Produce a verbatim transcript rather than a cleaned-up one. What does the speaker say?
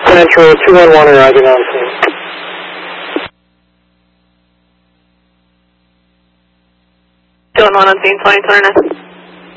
Central, two one one arriving on scene. two one one on scene, twenty twenty-nine.